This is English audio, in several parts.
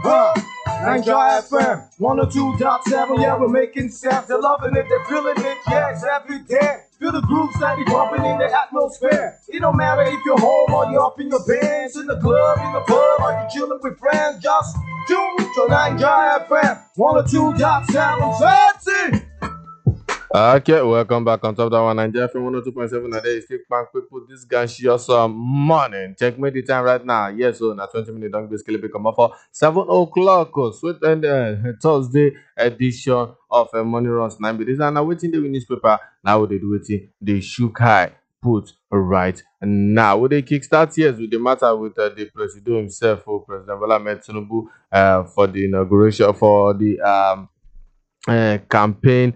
Niger FM 102.7, yeah, we're making sense. They're loving it, they're feeling it, yes, every day. Feel the groove steady bumping in the atmosphere. It don't matter if you're home or you're up in your bands, in the club, in the pub, or you're chilling with friends. Just tune to Niger FM 102.7. That's it. Okay, welcome back on top of that one. Nigeria FM 102.7. And there is still bank people. This guy just morning. Check me the time right now. Yes, so now 20 minutes. Don't basically become up for 7 o'clock. Sweet and Thursday edition of Money Runs 9 minutes. And now waiting the newspaper. Now they do it. They shook high. Put right now. Would they kickstart? Yes, with the matter with the president himself, or President Bola Ahmed Tinubu, for the inauguration, for the campaign,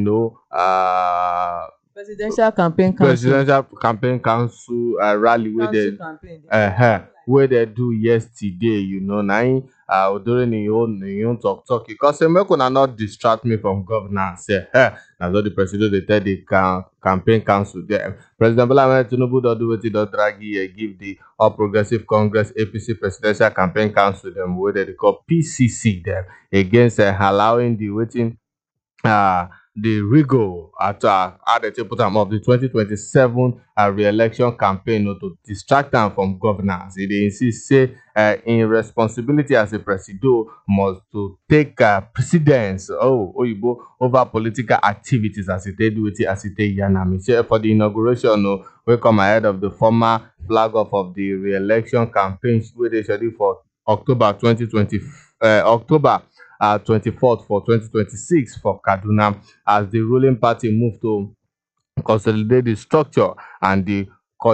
presidential campaign council. presidential campaign council rally where they do yesterday, during the own talk because make una not distract me from governance. That's what the president they tell the campaign council there. President Bola Ahmed Tinubu don't do wetin don drag give the All Progressive Congress APC presidential campaign council them where they call PCC them against allowing the waiting the rigor at how they take put am up the 2027 re-election campaign to distract them from governance. They insist say in responsibility as a president must to take precedence over political activities as it did with it as it yanami. So for the inauguration, we come ahead of the former flag off of the re-election campaign where they scheduled for October 2020 October 24th for 2026 for Kaduna as the ruling party moved to consolidate the structure and the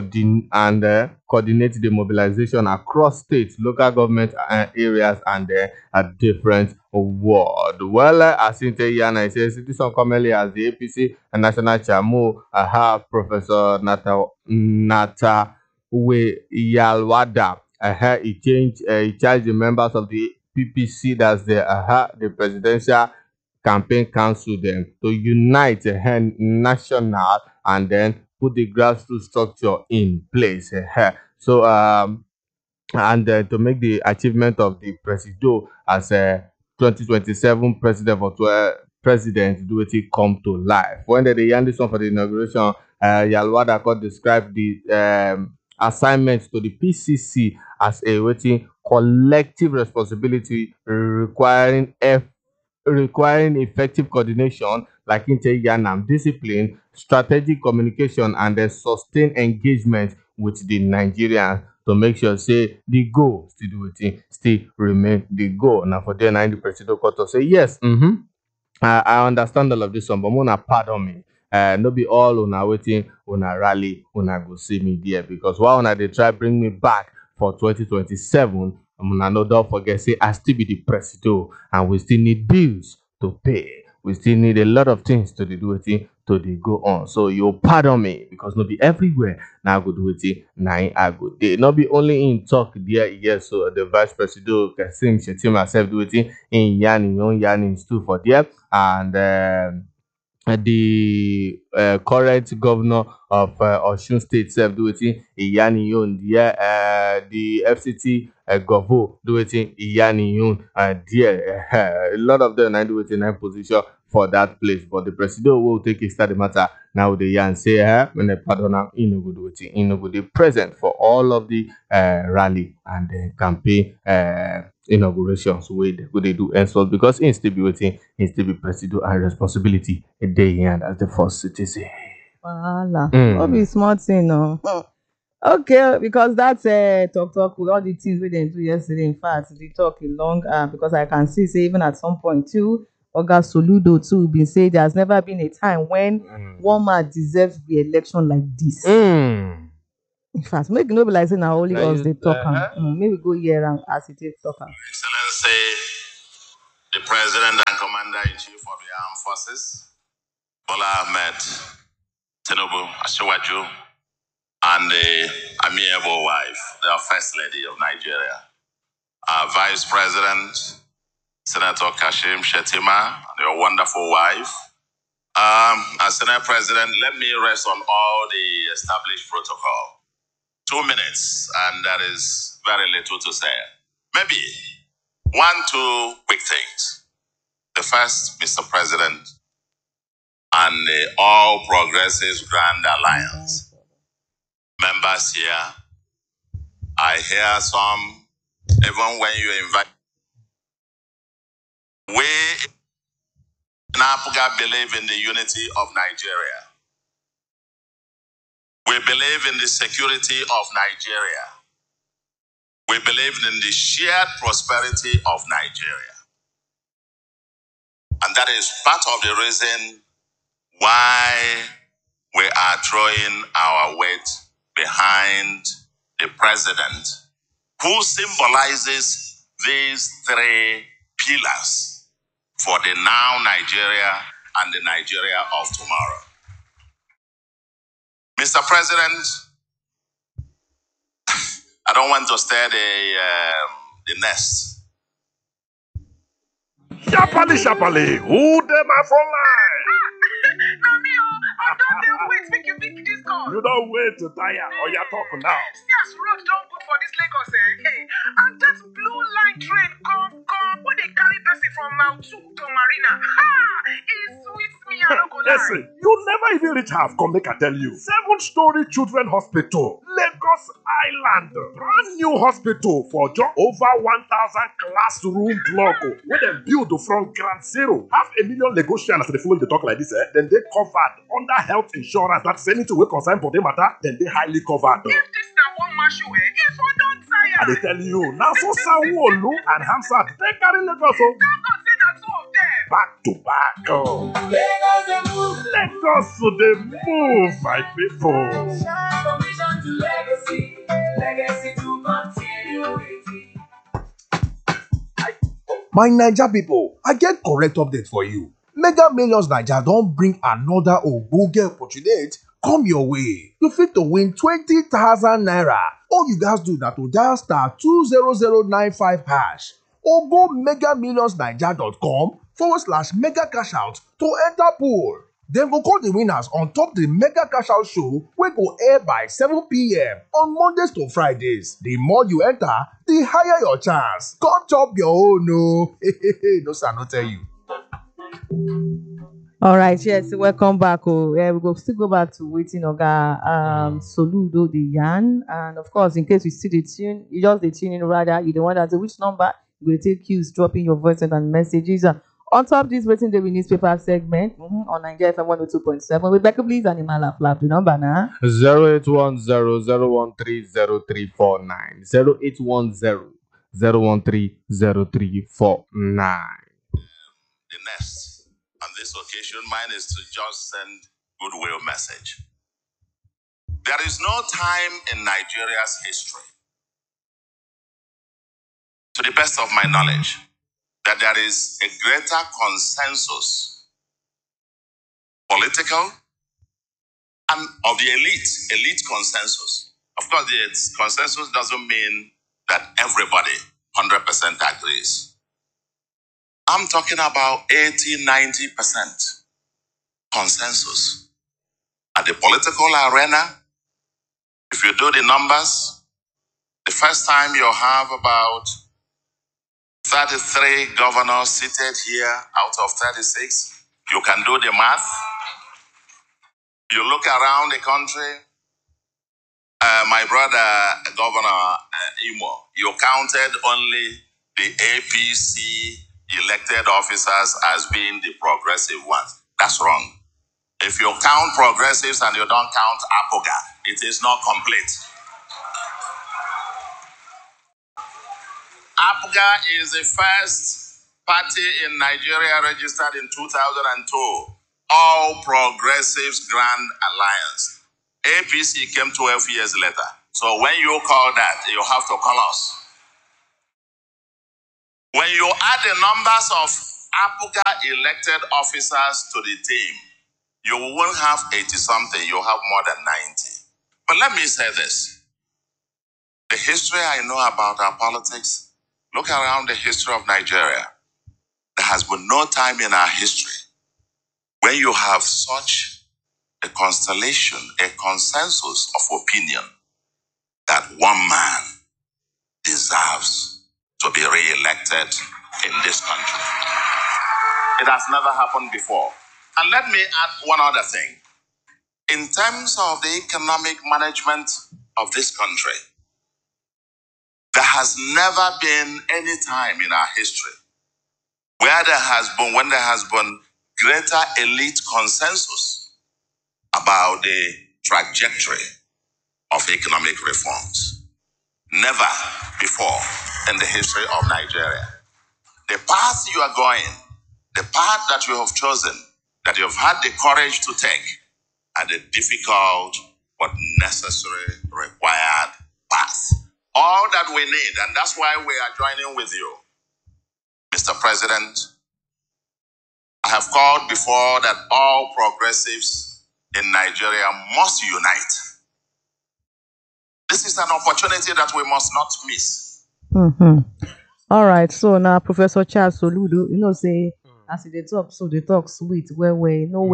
coordinate the mobilization across states, local government areas, and different world. Well, Asinte Yana says this one commonly as the APC and National Chairman have Professor Nata Yalwada. He charged the members of the PPC, that's the presidential campaign council, them to unite national and then put the grassroots structure in place. So and to make the achievement of the president as a 2027 president for president do it come to life. When they yarn this one for the inauguration, Yalwada could describe the assignment to the PCC as a waiting collective responsibility requiring effective coordination, like Yanam, discipline, strategic communication, and a sustained engagement with the Nigerians to make sure say the goal still remain the goal. Now for there, the president got to say yes. I understand all of this one, but Mona pardon me. No be all una waiting, una rally, una go see me there because why una they try bring me back for 2027. No, don't forget, say I still be the president, and we still need bills to pay. We still need a lot of things to do it to the go on. So you pardon me because not be everywhere. Now I go do it. Now I go there. Not be only in talk there. Yes, so the vice president Kasim Shettima myself do it in Yanni too for there, and the current governor of Osun State self do it in Iyaniyon there. The FCT Govo do it in Iyaniyon there. A lot of them I do it in a position for that place, but the president will take a study matter now. The yan say when the pardon in no do it in no good present for all of the rally and campaign inaugurations where they do insult because instability be president and responsibility a day and as the first citizen. Wahala. No be small thing, no. Okay, because that's talk with all the things we didn't do yesterday. In fact, the talk is long because I can see say even at some point too, Oga Soludo too been saying there's never been a time when one man deserves re-election like this. In fact, make no be like saying now only us they talk maybe go here and as it is talk. Excellency, the President and Commander-in-Chief of the Armed Forces, Bola Ahmed Tinubu Asiwaju, and the amiable wife, the First Lady of Nigeria, our Vice President, Senator Kashim Shettima, and your wonderful wife. As Senate President, let me rest on all the established protocol. 2 minutes, and that is very little to say. Maybe Two quick things. The first, Mr. President, and the All Progressives Grand Alliance members here, I hear some, even when you invite, we in APGA believe in the unity of Nigeria. We believe in the security of Nigeria. We believe in the shared prosperity of Nigeria. And that is part of the reason why we are throwing our weight behind the president, who symbolizes these three pillars for the now Nigeria and the Nigeria of tomorrow. Mr. President, I don't want to stir the nest. Sharply, who them are for line? I don't wait make you pick this call. You don't wait to tire, or you're talking now. See as road don't good for this Lagos, Hey, and that blue line train come, when they carry person from Mount 2 to Marina. It sweets me, I don't go lie. Listen, you never even reach half, come make I tell you. 7-story children hospital, Lagos Island. Brand new hospital for just over 1,000 classroom block. Where they build from ground zero. 500,000 Lagosians, as they follow the talk like this, then they covered under health insurance. That's anything we concern for them matter, then they highly covered. If this now one mash away, if I don't tire. And they tell you, now so Sanwo-Olu and Hamzat, they carry Lagos. Thank God say that two of them. Back to back. Lagos to the move, my people. Transformation to legacy, legacy to continuity. My Naija people, I get correct update for you. Mega Millions Naija don bring another ogbonge opportunity come your way. You fit to win 20,000 naira. All you guys do na to dial star 20095 hash or go megamillionsnaija.com/mega cash out to enter pool. Dem go call the winners on top the Mega Cash Out show wey go air by 7 p.m. on Mondays to Fridays. The more you enter, the higher your chance. Come chop your own, no. No sir, no tell you. All right, yes, welcome back. We go still go back to waiting Oga Soludo the Yan, and of course, in case you see the tune, you just the tune in rather. You don't want to say which number you will take cues, dropping your voice and messages. On top of this waiting the newspaper segment on Nigeria FM 102.7 with Becca Please and Imala Flap. The number now 0810-013-0349 0810-013-0349. The next, on this occasion, mine is to just send goodwill message. There is no time in Nigeria's history, to the best of my knowledge, that there is a greater consensus, political and of the elite consensus. Of course, the consensus doesn't mean that everybody 100% agrees. I'm talking about 80-90% consensus. At the political arena, if you do the numbers, the first time you have about 33 governors seated here out of 36. You can do the math. You look around the country. My brother, Governor Imo, you counted only the APC elected officers as being the progressive ones. That's wrong. If you count progressives and you don't count APOGA, it is not complete. APGA is the first party in Nigeria registered in 2002. All Progressives Grand Alliance. APC came 12 years later. So when you call that, you have to call us. When you add the numbers of APGA elected officers to the team, you won't have 80-something, you'll have more than 90. But let me say this. The history I know about our politics, look around the history of Nigeria. There has been no time in our history when you have such a constellation, a consensus of opinion that one man deserves to be re-elected in this country. It has never happened before. And let me add one other thing. In terms of the economic management of this country, there has never been any time in our history when there has been greater elite consensus about the trajectory of economic reforms. Never before in the history of Nigeria. The path you are going, the path that you have chosen, that you have had the courage to take, are the difficult but necessary, required path. All that we need, and that's why we are joining with you. Mr. President, I have called before that all progressives in Nigeria must unite. This is an opportunity that we must not miss. All right, so now Professor Charles Soludo, say, as they talk, so they talk sweet, where,